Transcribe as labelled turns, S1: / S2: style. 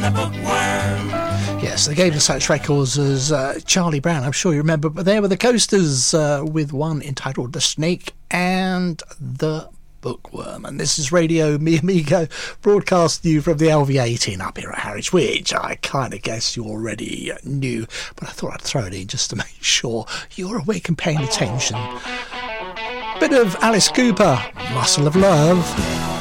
S1: Yes, they gave us such records as Charlie Brown, I'm sure you remember, but there were the Coasters with one entitled The Snake and the Bookworm. And this is Radio Mi Amigo, broadcasting you from the LV18 up here at Harwich, which I kind of guess you already knew, but I thought I'd throw it in just to make sure you're awake and paying attention. Bit of Alice Cooper, Muscle of Love.